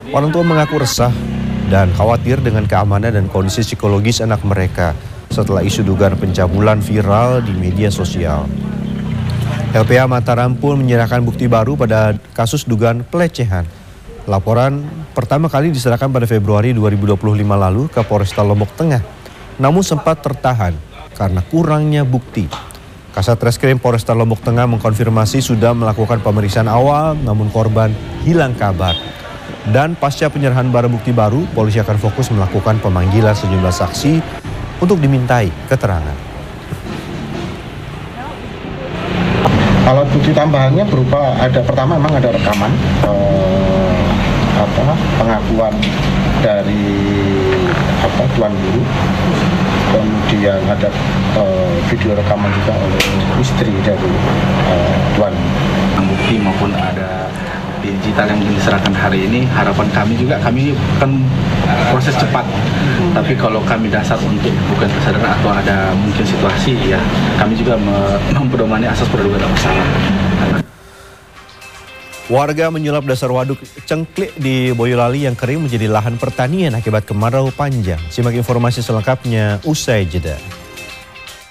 Orang tua mengaku resah dan khawatir dengan keamanan dan kondisi psikologis anak mereka setelah isu dugaan pencabulan viral di media sosial. LPA Mataram pun menyerahkan bukti baru pada kasus dugaan pelecehan. Laporan pertama kali diserahkan pada Februari 2025 lalu ke Polresta Lombok Tengah, namun sempat tertahan karena kurangnya bukti. Kasat Reskrim Polresta Lombok Tengah mengkonfirmasi sudah melakukan pemeriksaan awal, namun korban hilang kabar. Dan pasca penyerahan barang bukti baru, polisi akan fokus melakukan pemanggilan sejumlah saksi untuk dimintai keterangan. Kalau bukti tambahannya berupa pertama memang ada rekaman pengakuan dari tuan guru, kemudian ada video rekaman juga oleh istri dari tuan. Bukti maupun ada digital yang diserahkan hari ini, harapan kami juga kami akan proses cepat. Tapi kalau kami dasar untuk bukan kesadaran atau ada mungkin situasi, ya kami juga mempedomani asas praduga tak bersalah. Warga menyulap dasar waduk Cengklik di Boyolali yang kering menjadi lahan pertanian akibat kemarau panjang. Simak informasi selengkapnya usai jeda.